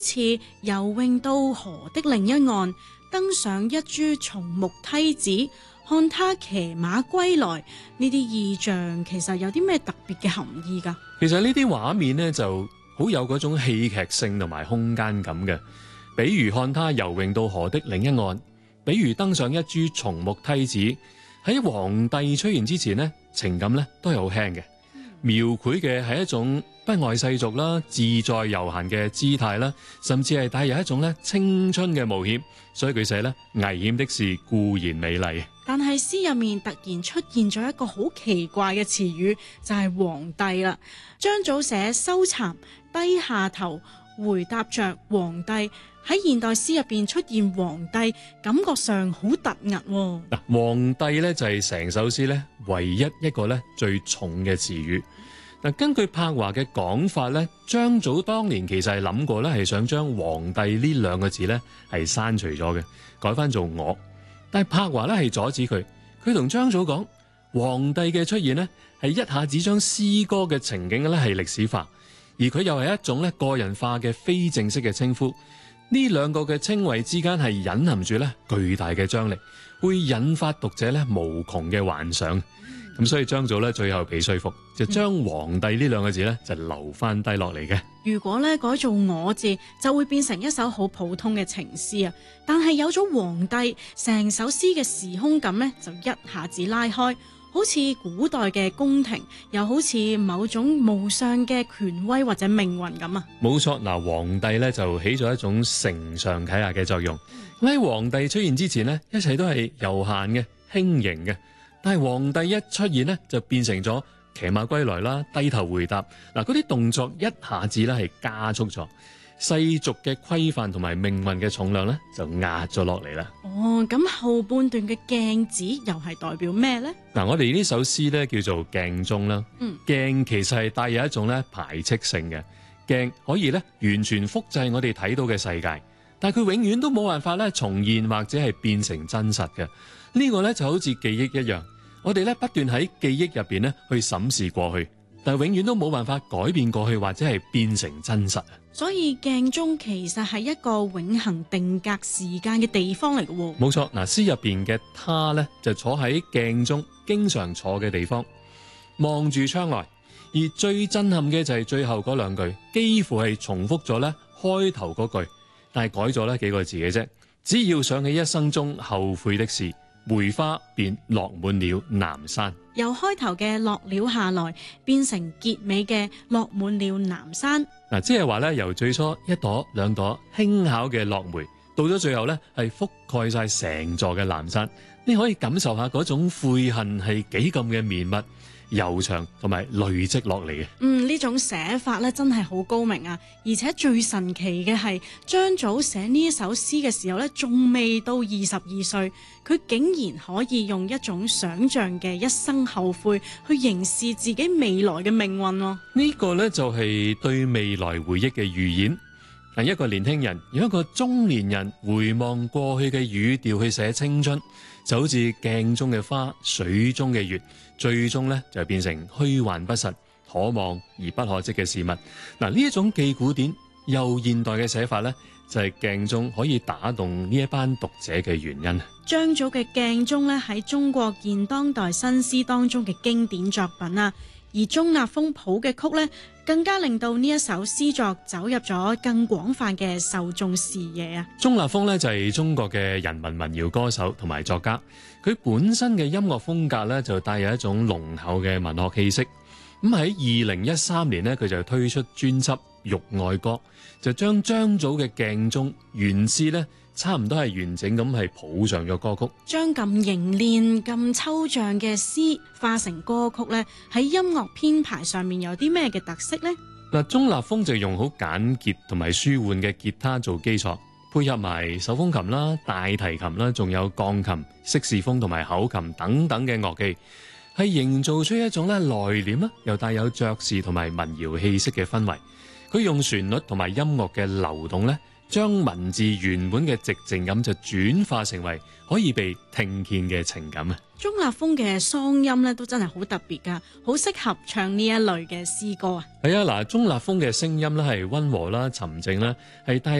似游泳到河的另一岸，登上一株松木梯子，看他騎馬歸來。呢啲意象其實有啲咩特別嘅含義㗎？ 其實呢啲畫面呢就好有嗰種戲劇性同埋空間感嘅，比如看他游泳到河的另一岸，比如登上一株松木梯子。喺皇帝出現之前呢，情感呢都係好輕嘅，描繪嘅係一種不愛世俗啦、自在悠閒嘅姿態啦，甚至係帶有一種咧青春嘅冒險。所以佢寫咧，危險的事固然美麗。 但係詩入面突然出現咗一個好奇怪嘅詞語，就係皇帝啦。張祖寫收讒低下頭回答着皇帝，喺現代詩入邊出現皇帝，感覺上好突兀喎。 嗱，皇帝咧就係成首詩咧唯一一個咧最重嘅詞語。嗱，根據柏華嘅講法咧，張祖當年其實係諗過咧，係想將皇帝呢兩個字咧係刪除咗嘅，改翻做我。但係柏華咧係阻止佢，佢同張祖講，皇帝嘅出現咧係一下子將詩歌嘅情景咧係歷史化，而佢又係一種咧個人化嘅非正式嘅稱呼。呢兩個嘅稱謂之間係隱含住咧巨大嘅張力，會引發讀者咧無窮嘅幻想。咁所以張祖咧最後被說服，就將皇帝呢兩個字咧就留翻低落嚟嘅。 如果咧改做我字，就會變成一首好普通嘅情詩啊！但係有咗皇帝，成首詩嘅時空感咧就一下子拉開，好似古代嘅宮廷，又好似某種無上嘅權威或者命運咁啊！ 冇錯，嗱，皇帝咧就起咗一種承上啟下嘅作用。喺皇帝出現之前呢，一切都係悠閒嘅、輕盈嘅。但係皇帝一出現呢，就變成咗騎馬歸來啦、低頭回答。嗱，嗰啲動作一下子咧係加速咗，世俗嘅規範同埋命運嘅重量咧就壓咗落嚟啦。 哦，咁後半段嘅鏡子又係代表咩呢？ 嗱，我哋呢首詩咧叫做鏡中啦。鏡其實係帶有一種咧排斥性嘅，鏡可以咧完全複製我哋睇到嘅世界，但係佢永遠都冇辦法咧重現或者係變成真實嘅。呢個咧就好似記憶一樣，我哋咧不斷喺記憶入邊咧去審視過去，但係永遠都冇辦法改變過去或者係變成真實啊。 所以鏡中其實係一個永恆定格時間嘅地方嚟嘅喎。 冇錯，嗱，詩入邊嘅他咧就坐喺鏡中經常坐嘅地方，望住窗外，而最震撼嘅就係最後嗰兩句，幾乎係重複咗咧開頭嗰句，但係改咗咧幾個字嘅啫。只要想起一生中後悔的事，梅花便落滿了南山。 由開頭嘅落了下來，變成結尾嘅落滿了南山。 嗱，即係話咧，由最初一朵兩朵輕巧嘅落梅，到咗最後咧，係覆蓋晒成座嘅南山。你可以感受下嗰種悔恨係幾咁嘅綿密、悠長同埋累積落嚟嘅。 呢種寫法咧真係好高明啊！而且最神奇嘅係張祖寫呢一首詩嘅時候咧，仲未到22歲，佢竟然可以用一種想像嘅一生後悔去凝視自己未來嘅命運。 呢個咧就係對未來回憶嘅預演。但一個年輕人用一個中年人回望過去嘅語調去寫青春，就好似鏡中嘅花、水中嘅月，最終咧就變成虛幻不實、可望而不可即嘅事物。嗱，呢一種既古典又現代嘅寫法咧，就係鏡中可以打動呢一班讀者嘅原因。 張祖嘅鏡中咧喺中國現當代新詩當中嘅經典作品啊，而鍾立風譜嘅曲咧，更加令到呢一首詩作走入咗更廣泛嘅受眾視野啊！ 鍾立風咧就係中國嘅人民民謠歌手同埋作家，佢本身嘅音樂風格咧就帶有一種濃厚嘅文學氣息。咁喺2013年呢，佢就推出專輯《域外歌》，就將張祖嘅鏡中原詩咧，差唔多係完整咁係譜上咗歌曲， 將咁凝練、咁抽象嘅詩化成歌曲咧，喺音樂編排上面有啲咩嘅特色呢？ 嗱，鍾立風就用好簡潔同埋舒緩嘅吉他做基礎，配合埋手風琴啦、大提琴啦，仲有鋼琴、色士風同埋口琴等等嘅樂器，係營造出一種咧內斂啦，又帶有爵士同埋民謠氣息嘅氛圍。佢用旋律同埋音樂嘅流動咧，將文字原本嘅寂靜感就轉化成為可以被聽見嘅情感啊！ 鐘立風嘅嗓音咧都真係好特別㗎，好適合唱呢一類嘅詩歌啊。 係啊，嗱，鐘立風嘅聲音咧係溫和啦、沉靜啦，係帶